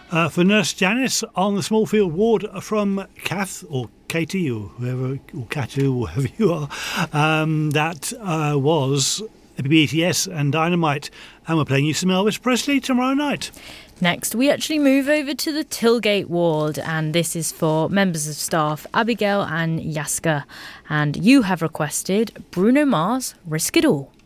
For Nurse Janice on the Smallfield ward from Kath or Katie or whoever, or Katu or whoever you are, that was BTS and Dynamite, and we're playing you some Elvis Presley tomorrow night. Next, we actually move over to the Tilgate ward, and this is for members of staff Abigail and Yaska. And you have requested Bruno Mars, Risk It All.